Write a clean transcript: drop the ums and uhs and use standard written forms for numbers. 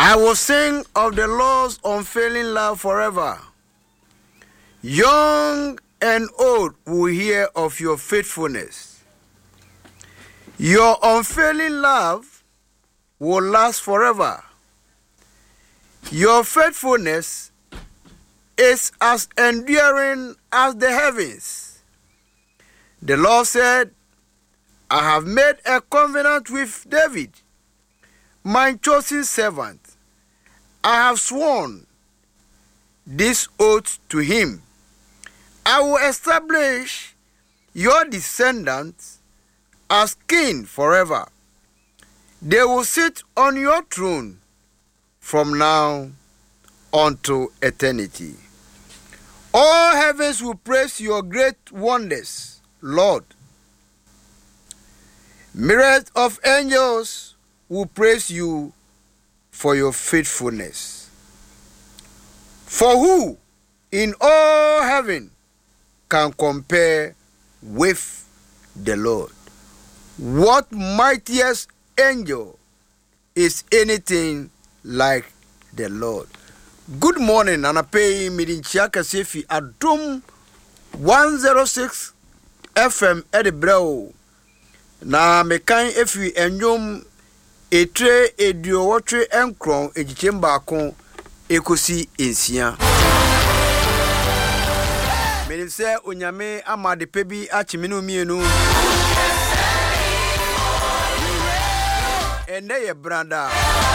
I will sing of the Lord's unfailing love forever. Young and old will hear of your faithfulness. Your unfailing love will last forever. Your faithfulness is as enduring as the heavens. The Lord said, I have made a covenant with David, my chosen servant. I have sworn this oath to him. I will establish your descendants as king forever. They will sit on your throne from now unto eternity. All heavens will praise your great wonders, Lord. Myriads of angels will praise you for your faithfulness. For who in all heaven can compare with the Lord? What mightiest angel is anything like the Lord? Good morning, Anape Midinchia Kasefi Adum 106 FM Edinburgh. Na mekan efi enyom etre eduowotwe enkron egichemba akon ekosi ensia. Menim se onyame amade pebi achiminu mienu. Ende ye branda.